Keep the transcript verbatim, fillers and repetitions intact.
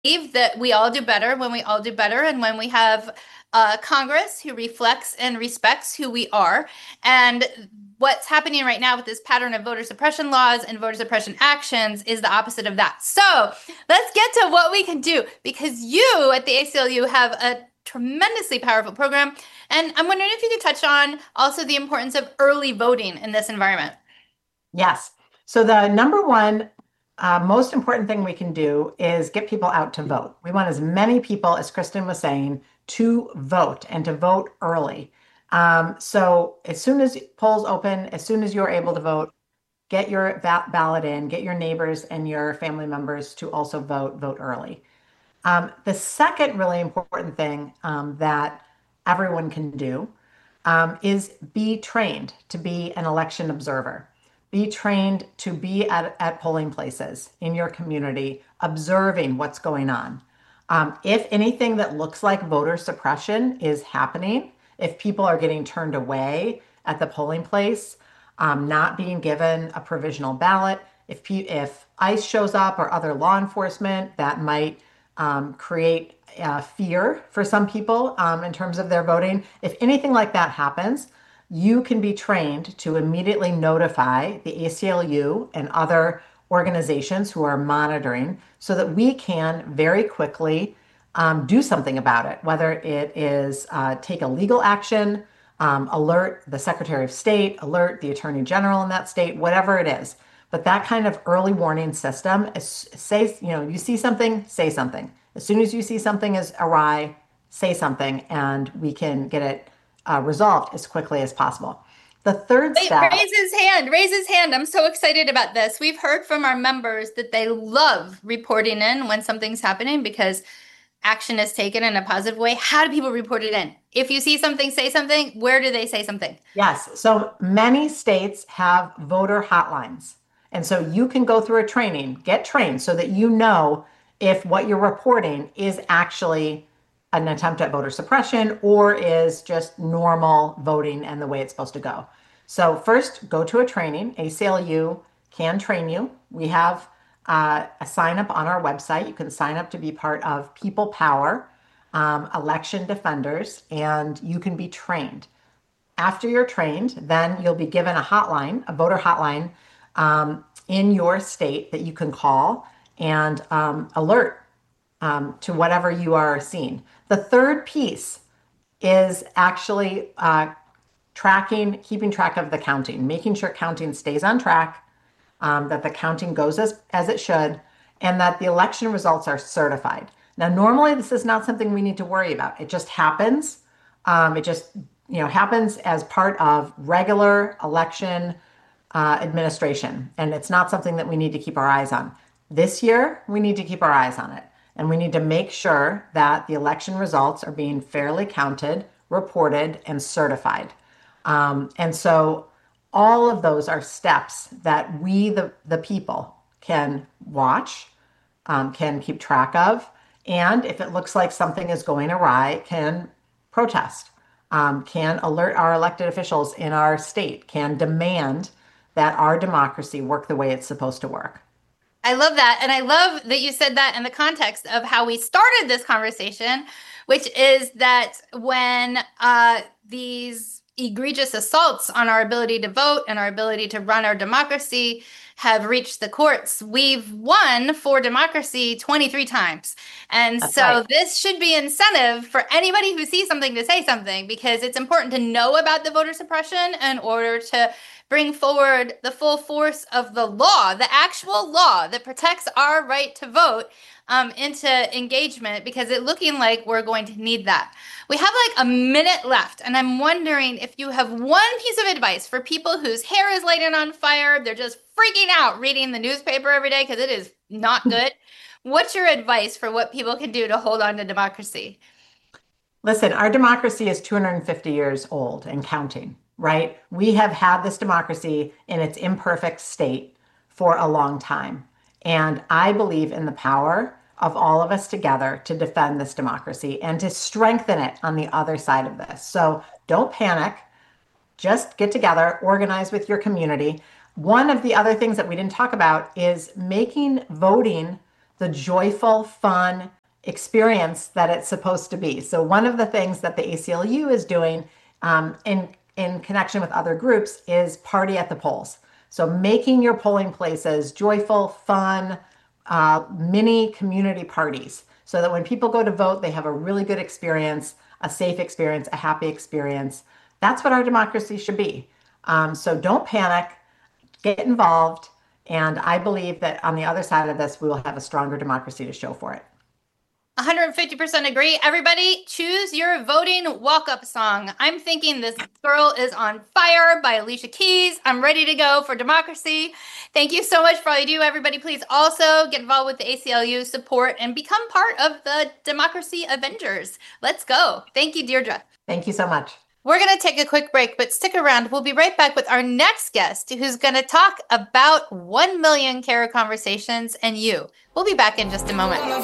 believe that we all do better when we all do better and when we have uh, Congress who reflects and respects who we are. And what's happening right now with this pattern of voter suppression laws and voter suppression actions is the opposite of that. So let's get to what we can do because you at the A C L U have a tremendously powerful program. And I'm wondering if you could touch on also the importance of early voting in this environment. Yes. So the number one uh, most important thing we can do is get people out to vote. We want as many people, as Kristen was saying, to vote and to vote early. Um, so as soon as polls open, as soon as you're able to vote, get your ba- ballot in, get your neighbors and your family members to also vote, vote early. Um, the second really important thing um, that everyone can do um, is be trained to be an election observer. Be trained to be at, at polling places in your community, observing what's going on. Um, if anything that looks like voter suppression is happening, if people are getting turned away at the polling place, um, not being given a provisional ballot, if, if ICE shows up or other law enforcement, that might um, create uh, fear for some people um, in terms of their voting. If anything like that happens, you can be trained to immediately notify the A C L U and other organizations who are monitoring so that we can very quickly um, do something about it, whether it is uh, take a legal action, um, alert the Secretary of State, alert the Attorney General in that state, whatever it is. But that kind of early warning system is say, you know, you see something, say something. As soon as you see something is awry, say something, and we can get it uh, resolved as quickly as possible. The third Wait, step, raise his hand. Raise his hand. I'm so excited about this. We've heard from our members that they love reporting in when something's happening because action is taken in a positive way. How do people report it in? If you see something, say something. Where do they say something? yes, so many states have voter hotlines. And so you can go through a training, get trained so that you know if what you're reporting is actually an attempt at voter suppression or is just normal voting and the way it's supposed to go. So first, go to a training. A C L U can train you. We have uh, a sign up on our website. You can sign up to be part of People Power, um, Election Defenders, and you can be trained. After you're trained, then you'll be given a hotline, a voter hotline um, in your state that you can call and um, alert um, to whatever you are seeing. The third piece is actually uh, tracking, keeping track of the counting, making sure counting stays on track, um, that the counting goes as, as it should, and that the election results are certified. Now, normally this is not something we need to worry about. It just happens. Um, it just, you know, happens as part of regular election uh, administration, and it's not something that we need to keep our eyes on. This year, we need to keep our eyes on it, and we need to make sure that the election results are being fairly counted, reported, and certified. Um, and so all of those are steps that we, the, the people, can watch, um, can keep track of. And if it looks like something is going awry, can protest, um, can alert our elected officials in our state, can demand that our democracy work the way it's supposed to work. I love that. And I love that you said that in the context of how we started this conversation, which is that when uh, these egregious assaults on our ability to vote and our ability to run our democracy have reached the courts, we've won for democracy twenty-three times. And That's right. so this should be incentive for anybody who sees something to say something because it's important to know about the voter suppression in order to bring forward the full force of the law, the actual law that protects our right to vote um, into engagement because it's looking like we're going to need that. We have like a minute left, and I'm wondering if you have one piece of advice for people whose hair is lighting on fire, they're just freaking out reading the newspaper every day because it is not good. What's your advice for what people can do to hold on to democracy? Listen, our democracy is two hundred fifty years old and counting, right? We have had this democracy in its imperfect state for a long time. And I believe in the power of all of us together to defend this democracy and to strengthen it on the other side of this. So don't panic. Just get together, organize with your community. One of the other things that we didn't talk about is making voting the joyful, fun experience that it's supposed to be. So one of the things that the A C L U is doing um, in in connection with other groups is party at the polls. So making your polling places joyful, fun, uh, mini community parties, so that when people go to vote, they have a really good experience, a safe experience, a happy experience. That's what our democracy should be. Um, so don't panic, get involved, and I believe that on the other side of this, we will have a stronger democracy to show for it. one hundred fifty percent agree. Everybody, choose your voting walk-up song. I'm thinking This Girl Is on Fire by Alicia Keys. I'm ready to go for democracy. Thank you so much for all you do, everybody. Please also get involved with the A C L U support and become part of the Democracy Avengers. Let's go. Thank you, Deirdre. Thank you so much. We're going to take a quick break, but stick around. We'll be right back with our next guest who's going to talk about one million Cara Conversations and you. We'll be back in just a moment.